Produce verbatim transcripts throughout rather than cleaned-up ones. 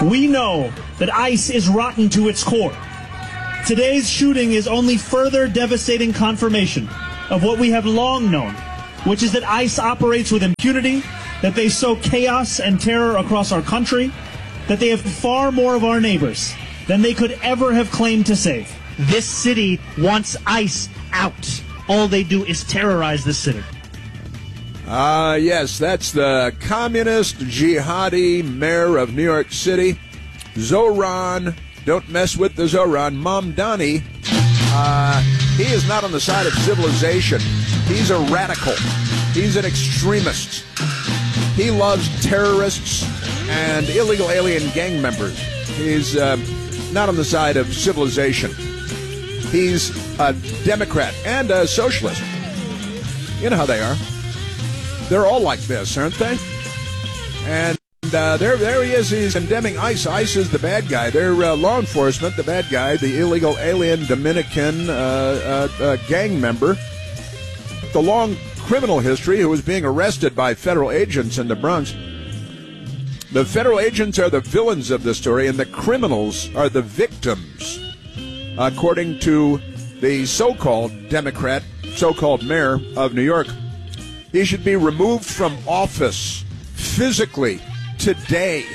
We know that ICE is rotten to its core. Today's shooting is only further devastating confirmation of what we have long known, which is that ICE operates with impunity, that they sow chaos and terror across our country, that they have far more of our neighbors than they could ever have claimed to save. This city wants ICE out. All they do is terrorize the city. Ah, uh, yes, that's the communist jihadi mayor of New York City, Zohran. Don't mess with the Zohran. Mamdani. Uh, he is not on the side of civilization. He's a radical. He's an extremist. He loves terrorists and illegal alien gang members. He's uh, not on the side of civilization. He's a Democrat and a socialist. You know how they are. They're all like this, aren't they? And uh, there there he is. He's condemning ICE. ICE is the bad guy. They're uh, law enforcement, the bad guy, the illegal alien Dominican uh, uh, uh, gang member. The long criminal history who was being arrested by federal agents in the Bronx. The federal agents are the villains of the story, and the criminals are the victims, according to the so-called Democrat, so-called mayor of New York. He should be removed from office physically today.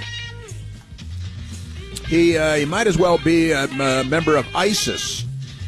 He, uh, he might as well be a, a member of ISIS.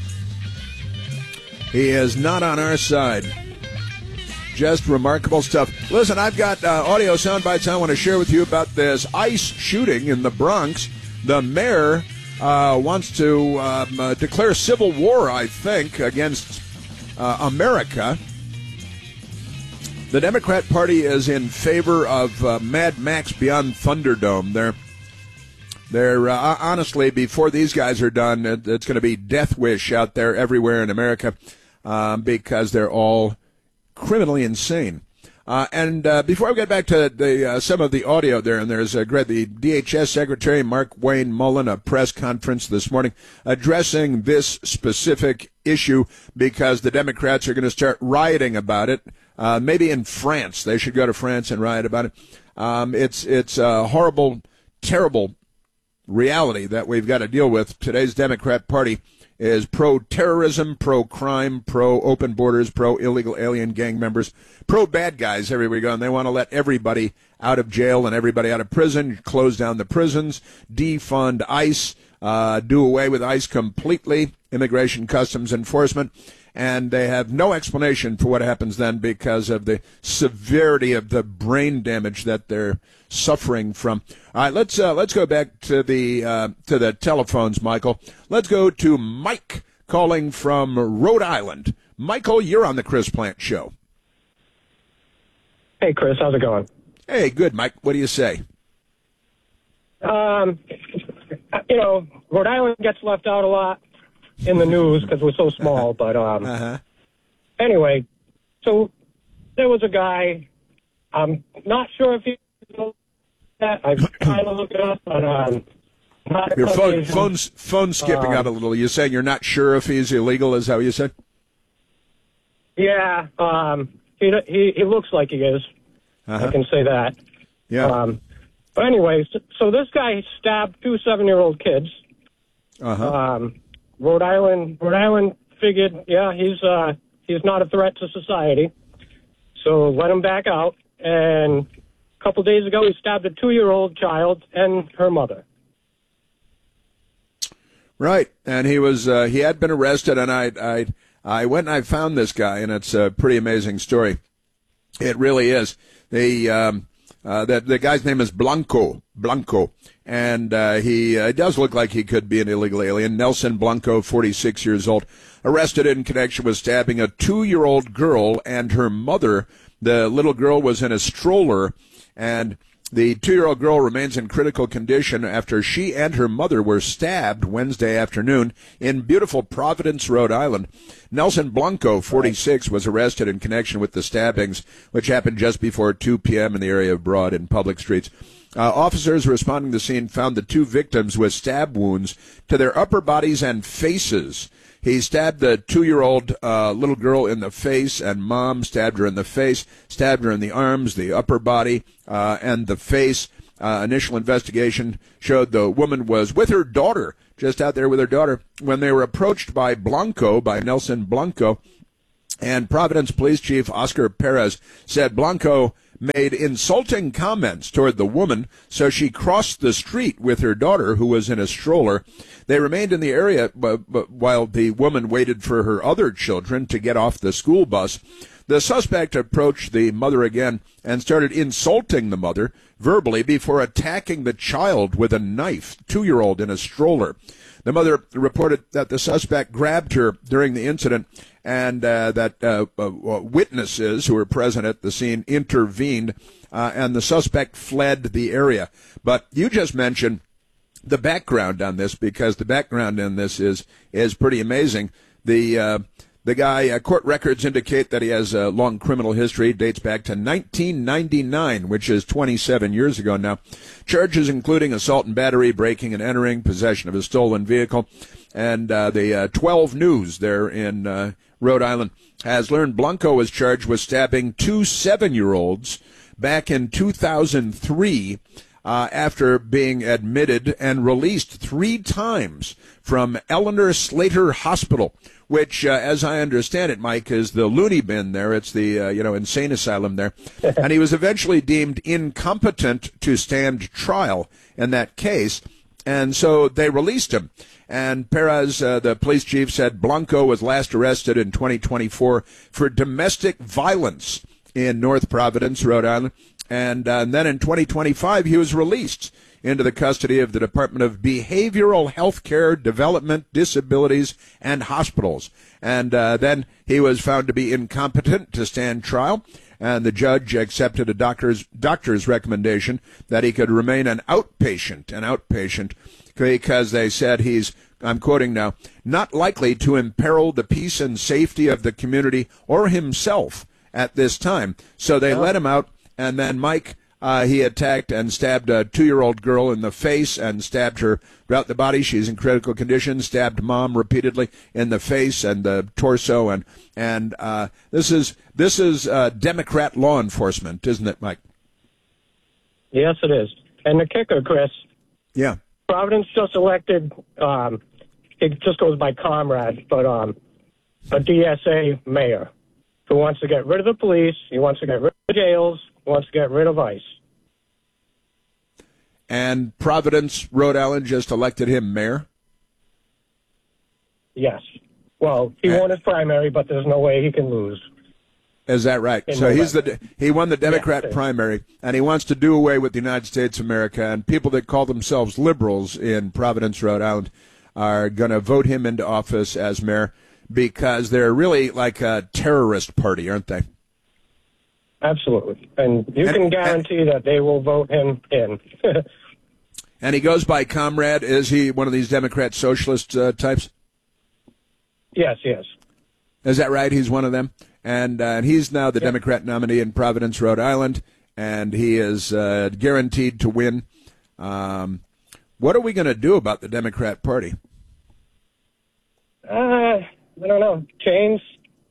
He is not on our side. Just remarkable stuff. Listen, I've got uh, audio sound bites I want to share with you about this ICE shooting in the Bronx. The mayor uh, wants to um, uh, declare civil war, I think, against uh, America. The Democrat Party is in favor of uh, Mad Max Beyond Thunderdome. They're, they're uh, honestly, before these guys are done, it, it's going to be Death Wish out there everywhere in America um, because they're all criminally insane. Uh, and uh, before I get back to the uh, some of the audio there, and there's uh, Greg, the D H S Secretary Mark Wayne Mullen, a press conference this morning addressing this specific issue because the Democrats are going to start rioting about it. Uh, maybe in France. They should go to France and riot about it. Um, it's it's a horrible, terrible reality that we've got to deal with. Today's Democrat Party is pro-terrorism, pro-crime, pro-open borders, pro-illegal alien gang members, pro-bad guys everywhere we go, and they want to let everybody out of jail and everybody out of prison, close down the prisons, defund ICE, uh, do away with ICE completely, Immigration Customs Enforcement, and they have no explanation for what happens then because of the severity of the brain damage that they're suffering from. All right, let's uh, let's go back to the uh, to the telephones, Michael. Let's go to Mike calling from Rhode Island. Michael, you're on the Chris Plant Show. Hey, Chris, how's it going? Hey, good, Mike. What do you say? Um, you know, Rhode Island gets left out a lot in the news because we're so small, but um, uh-huh. Anyway, so there was a guy, I'm not sure if he knows that, I've tried to look it up, but um, not your phone, phone's, phone's skipping um, out a little. You're saying you're not sure if he's illegal, is that what you said? Yeah, um, he, he, he looks like he is, uh-huh. I can say that. Yeah. Um, but anyway, so, so this guy stabbed two seven-year-old kids. Uh-huh. Um, Rhode Island, Rhode Island figured, yeah, he's uh, he's not a threat to society, so let him back out. And a couple days ago, he stabbed a two-year-old child and her mother. Right, and he was uh, he had been arrested, and I I I went and I found this guy, and it's a pretty amazing story. It really is. The um, uh, that the guy's name is Blanco Blanco. And uh, he uh, does look like he could be an illegal alien. Nelson Blanco, forty-six years old, arrested in connection with stabbing a two-year-old girl and her mother. The little girl was in a stroller, and the two-year-old girl remains in critical condition after she and her mother were stabbed Wednesday afternoon in beautiful Providence, Rhode Island. Nelson Blanco, forty-six, was arrested in connection with the stabbings, which happened just before two p.m. in the area of Broad and public streets. Uh, officers responding to the scene found the two victims with stab wounds to their upper bodies and faces. He stabbed the two-year-old uh, little girl in the face, and mom stabbed her in the face, stabbed her in the arms, the upper body, uh, and the face. Uh, initial investigation showed the woman was with her daughter, just out there with her daughter, when they were approached by Blanco, by Nelson Blanco. And Providence Police Chief Oscar Perez said Blanco made insulting comments toward the woman, so she crossed the street with her daughter, who was in a stroller. They remained in the area while the woman waited for her other children to get off the school bus. The suspect approached the mother again and started insulting the mother verbally before attacking the child with a knife, two-year-old in a stroller. The mother reported that the suspect grabbed her during the incident and uh, that uh, uh, witnesses who were present at the scene intervened, uh, and the suspect fled the area. But you just mentioned the background on this, because the background in this is is pretty amazing. The uh, the guy, uh, court records indicate that he has a long criminal history, dates back to nineteen ninety-nine, which is twenty-seven years ago now. Charges including assault and battery, breaking and entering, possession of a stolen vehicle. And uh, the uh, twelve News there in uh, Rhode Island has learned Blanco was charged with stabbing two seven-year-olds back in two thousand three uh, after being admitted and released three times from Eleanor Slater Hospital, which, uh, as I understand it, Mike, is the loony bin there. It's the, uh, you know, insane asylum there. And he was eventually deemed incompetent to stand trial in that case, and so they released him. And Perez, uh, the police chief, said Blanco was last arrested in twenty twenty-four for domestic violence in North Providence, Rhode Island. And, uh, and then in twenty twenty-five, he was released into the custody of the Department of Behavioral Health Care, Development, Disabilities, and Hospitals. And uh, then he was found to be incompetent to stand trial, and the judge accepted a doctor's doctor's recommendation that he could remain an outpatient, an outpatient, because they said he's, I'm quoting now, not likely to imperil the peace and safety of the community or himself at this time. So they let him out, and then Mike, Uh, he attacked and stabbed a two-year-old girl in the face and stabbed her throughout the body. She's in critical condition. Stabbed mom repeatedly in the face and the torso. And and uh, this is this is uh, Democrat law enforcement, isn't it, Mike? Yes, it is. And the kicker, Chris. Yeah. Providence just elected. Um, it just goes by comrade, but um, a D S A mayor who wants to get rid of the police. He wants to get rid of jails. Wants to get rid of ICE. And Providence, Rhode Island, just elected him mayor? Yes. Well, he uh, won his primary, but there's no way he can lose. Is that right? So November. he's the he won the Democrat yes, primary, and he wants to do away with the United States of America, and people that call themselves liberals in Providence, Rhode Island, are going to vote him into office as mayor because they're really like a terrorist party, aren't they? Absolutely. And you and, can guarantee and, that they will vote him in. And he goes by comrade. Is he one of these Democrat socialist uh, types? Yes, yes. Is that right? He's one of them? And, uh, and he's now the yep. Democrat nominee in Providence, Rhode Island, and he is uh, guaranteed to win. Um, what are we going to do about the Democrat Party? Uh, I don't know. Change.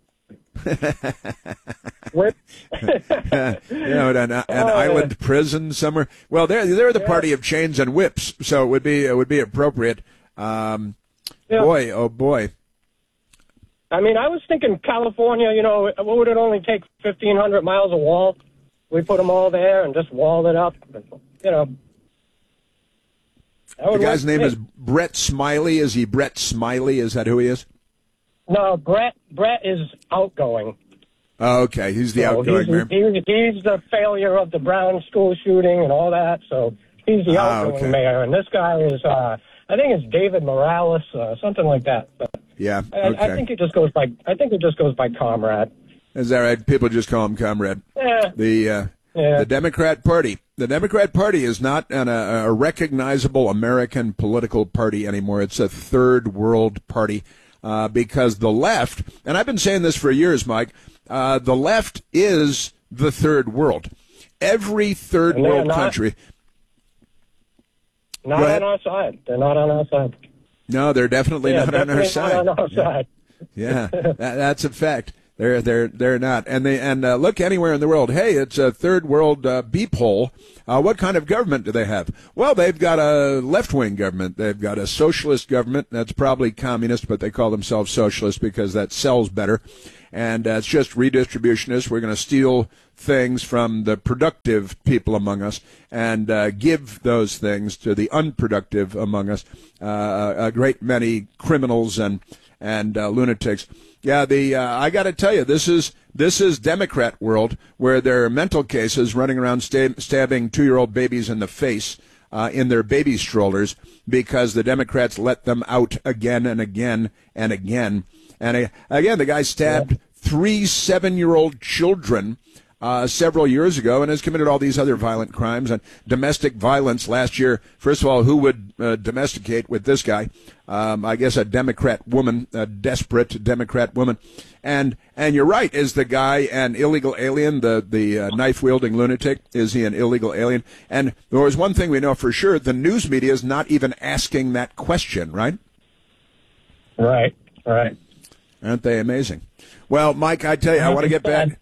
Whip. you know, an, an oh, island yeah. prison somewhere. Well, they're they're the yeah. party of chains and whips, so it would be it would be appropriate. Um, yeah. Boy, oh boy. I mean, I was thinking California. You know, what would it only take? Fifteen hundred miles of wall. We put them all there and just walled it up. You know. The guy's name is Brett Smiley. Is he Brett Smiley? Is that who he is? No, Brett. Brett is outgoing. Oh, okay, he's the so outgoing he's, mayor. He's, he's the failure of the Brown school shooting and all that. So he's the ah, outgoing okay. mayor, and this guy is, uh, I think it's David Morales, uh, something like that. So yeah, I, okay. I think it just goes by. I think it just goes by comrade. Is that right? People just call him comrade. Yeah. The uh, yeah. the Democrat Party. The Democrat Party is not an, a, a recognizable American political party anymore. It's a third world party. Uh, because the left, and I've been saying this for years, Mike, uh, the left is the third world. Every third world not, country. Not on our side. They're not on our side. No, they're definitely yeah, not definitely on our side. Not on our side. Yeah, yeah that, that's a fact. They're they're they're not, and they and uh, look anywhere in the world. Hey, it's a third world uh, beep hole. Uh, what kind of government do they have? Well, they've got a left wing government. They've got a socialist government that's probably communist, but they call themselves socialist because that sells better. And uh, it's just redistributionist. We're going to steal things from the productive people among us and uh, give those things to the unproductive among us. Uh, a great many criminals and and uh, lunatics. Yeah, the uh, I got to tell you, this is this is Democrat world where there are mental cases running around stab- stabbing two-year-old babies in the face uh, in their baby strollers because the Democrats let them out again and again and again. And uh, again, the guy stabbed three seven-year-old children uh, several years ago and has committed all these other violent crimes and domestic violence last year. First of all, who would uh, domesticate with this guy? Um, I guess a Democrat woman, a desperate Democrat woman. And and you're right. Is the guy an illegal alien, the, the uh, knife-wielding lunatic? Is he an illegal alien? And there was one thing we know for sure. The news media is not even asking that question, right? Right, right. Aren't they amazing? Well, Mike, I tell you, I want to get back.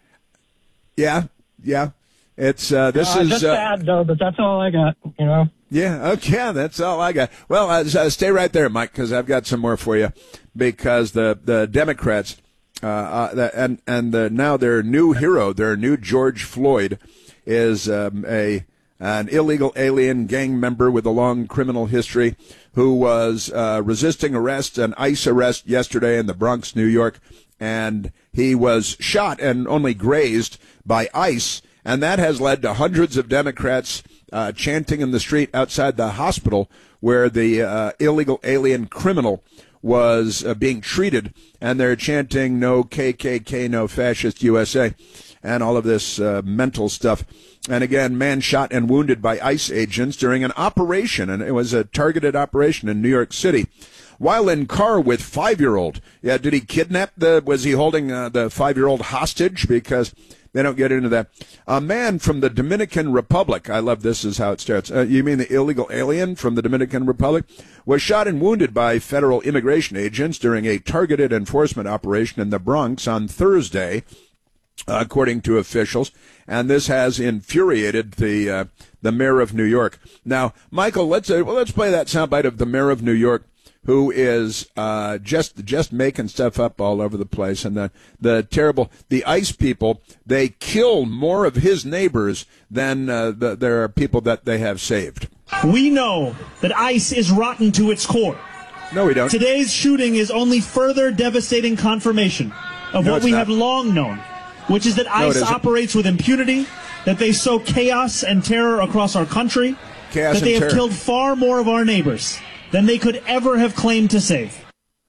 Yeah, yeah. It's uh, this uh, is just uh, sad though, but that's all I got. You know. Yeah. Okay. That's all I got. Well, uh, uh, stay right there, Mike, because I've got some more for you. Because the the Democrats uh, uh, the, and and the, now their new hero, their new George Floyd, is um, a an illegal alien gang member with a long criminal history who was uh, resisting arrest, an ICE arrest yesterday in the Bronx, New York. And he was shot and only grazed by ICE, and that has led to hundreds of Democrats uh, chanting in the street outside the hospital where the uh, illegal alien criminal was uh, being treated, and they're chanting "No K K K, no Fascist U S A," and all of this uh, mental stuff. And again, man shot and wounded by ICE agents during an operation, and it was a targeted operation in New York City. While in car with five-year-old. Yeah, did he kidnap the, was he holding uh, the five-year-old hostage? Because they don't get into that. A man from the Dominican Republic, I love this is how it starts. Uh, you mean the illegal alien from the Dominican Republic? Was shot and wounded by federal immigration agents during a targeted enforcement operation in the Bronx on Thursday, uh, according to officials. And this has infuriated the uh, the mayor of New York. Now, Michael, let's uh, well, let's play that soundbite of the mayor of New York, who is uh, just just making stuff up all over the place. And the, the terrible, the ICE people, they kill more of his neighbors than uh, the, there are people that they have saved. We know that ICE is rotten to its core. No, we don't. Today's shooting is only further devastating confirmation of no, what we not. have long known, which is that no, ICE operates with impunity, that they sow chaos and terror across our country, chaos that they and have terror. killed far more of our neighbors than they could ever have claimed to save.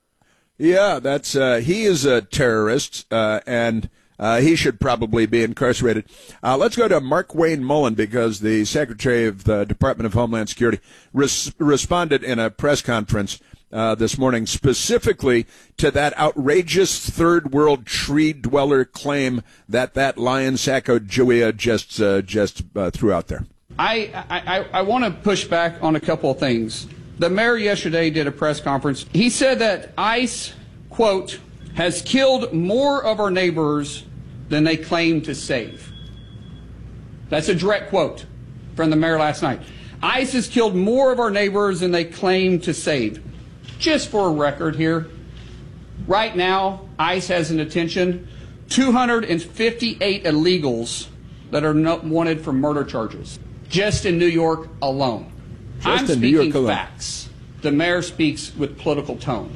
Yeah, that's uh, he is a terrorist, uh, and uh, he should probably be incarcerated. Uh, let's go to Mark Wayne Mullen, because the Secretary of the Department of Homeland Security res- responded in a press conference uh, this morning specifically to that outrageous third world tree dweller claim that that Lion Sacagawea just uh, just uh, threw out there. I I, I want to push back on a couple of things. The mayor yesterday did a press conference. He said that ICE, quote, has killed more of our neighbors than they claim to save. That's a direct quote from the mayor last night. ICE has killed more of our neighbors than they claim to save. Just for a record here, right now, ICE has in detention two hundred fifty-eight illegals that are not wanted for murder charges, just in New York alone. Just I'm in speaking New York alone. facts. The mayor speaks with political tone.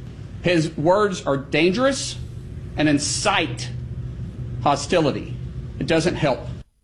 His words are dangerous and incite hostility. It doesn't help.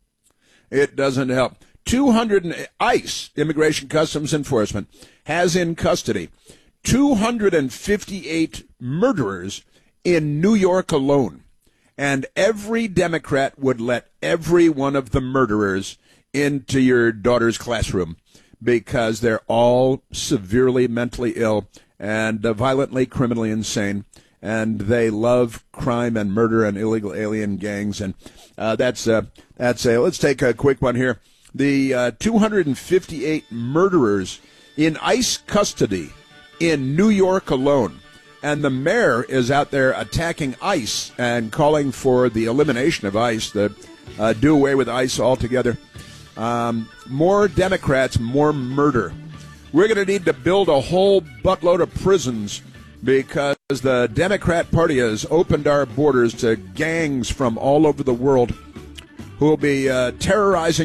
It doesn't help. two hundred ICE, Immigration Customs Enforcement, has in custody two hundred fifty-eight murderers in New York alone. And every Democrat would let every one of the murderers into your daughter's classroom, because they're all severely mentally ill and uh, violently, criminally insane, and they love crime and murder and illegal alien gangs. And uh, that's uh, that's a. Let's take a quick one here. The uh, two hundred fifty-eight murderers in ICE custody in New York alone. and the mayor is out there attacking ICE and calling for the elimination of ICE, the uh, do away with ICE altogether. Um, more Democrats, more murder. We're going to need to build a whole buttload of prisons because the Democrat Party has opened our borders to gangs from all over the world who will be uh, terrorizing